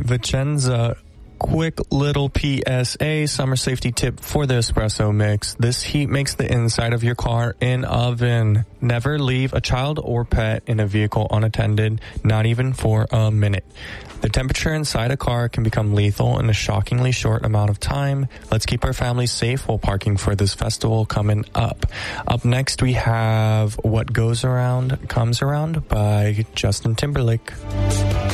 Vicenza. Quick little PSA, summer safety tip for the espresso mix. This heat makes the inside of your car an oven. Never leave a child or pet in a vehicle unattended, not even for a minute. The temperature inside a car can become lethal in a shockingly short amount of time. Let's keep our families safe while parking for this festival coming up. Up next, we have What Goes Around Comes Around by Justin Timberlake.